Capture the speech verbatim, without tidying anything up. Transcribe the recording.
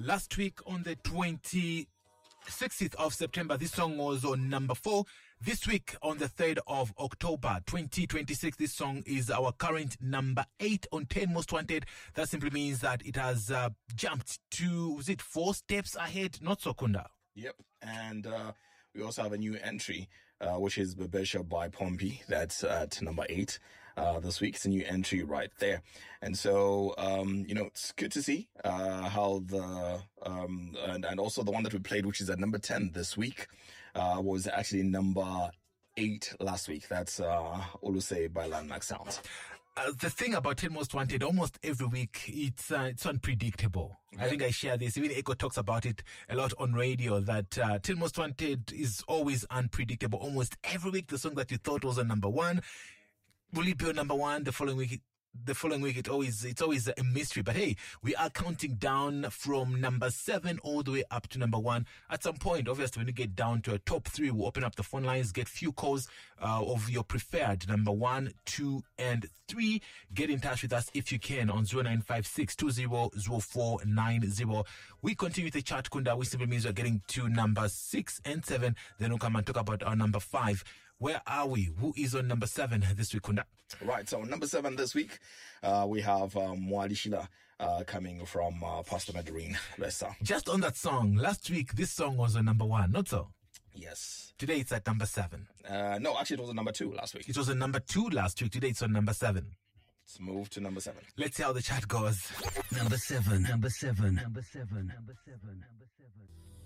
Last week on the twenty-sixth of September, this song was on number four. This week on the third of October twenty twenty-six, this song is our current number eight on ten Most Wanted. That simply means that it has uh, jumped to, was it four steps ahead? Not so, Kunda. Yep. And uh, we also have a new entry, uh, which is Bebesha by Pompey. That's at number eight uh, this week. It's a new entry right there. And so, um, you know, it's good to see uh, how the, um, and, and also the one that we played, which is at number ten this week, uh, was actually number eight last week. That's uh, Oluse by Landmark Sounds. Uh, the thing about ten Most Wanted, almost every week, it's uh, it's unpredictable. Yeah. I think I share this. Even Echo talks about it a lot on radio, that uh, ten Most Wanted is always unpredictable. Almost every week, the song that you thought was on number one, will it be on number one the following week? The following week, it always it's always a mystery. But hey, we are counting down from number seven all the way up to number one. At some point, obviously, when you get down to a top three, we'll open up the phone lines, get few calls uh, of your preferred number one, two, and three. Get in touch with us if you can on zero nine five six two zero zero four nine zero. We continue the chat, Kunda, which simply means we're getting to number six and seven. Then we'll come and talk about our number five. Where are we? Who is on number seven this week, Kunda? Right, so number seven this week, uh, we have um, Mwali Shila uh, coming from uh, Pastor Madarine Lessa. Just on that song, last week this song was on number one, not so? Yes. Today it's at number seven. Uh, no, actually it was on number two last week. It was on number two last week. Today it's on number seven. Let's move to number seven. Let's see how the chat goes. Number seven, number seven, number seven, number seven, number seven.